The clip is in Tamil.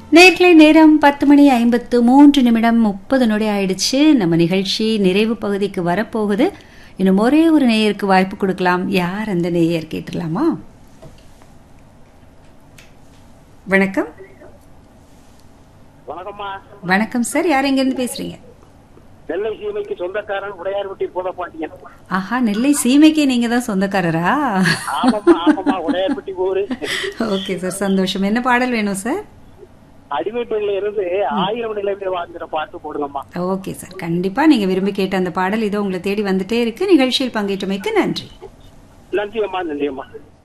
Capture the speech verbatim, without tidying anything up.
நேர்களை நேரம் பத்து மணி ஐம்பத்து மூன்று நிமிடம் முப்பது நொடி ஆயிடுச்சு. நம்ம நிகழ்ச்சி நிறைவு பகுதிக்கு வரப்போகுது. இன்னும் ஒரே ஒரு நேயருக்கு வாய்ப்பு கொடுக்கலாம். யார் அந்த நேயர் கேட்டுடலாமா? வணக்கம். வணக்கம்மா. வணக்கம் சார். யார் எங்க இருந்து பேசுறீங்க? நெல்லை சீமைக்கு சொந்தக்காரன் உடையார்பட்டி பூதப்பாண்டியன். ஆஹா, நெல்லை சீமைக்கே நீங்க தான் சொந்தக்காரரா? ஆமாம்மா ஆமாம்மா உடையார்பட்டி ஊரு. ஓகே சார், சந்தோஷம். என்ன பாடல் வேணும் சார்? அடிமை பெண்ல இருந்து ஆயிரம் நிலைமை வாழ்ந்துற பாட்டு போடுங்கம்மா. ஓகே சார், கண்டிப்பா நீங்க விரும்பி கேட்ட அந்த பாடல் இதோ உங்களை தேடி வந்துட்டே இருக்கு. நிகழ்ச்சியில் பங்கேற்றமைக்கு நன்றி. நன்றி அம்மா. நன்றி அம்மா.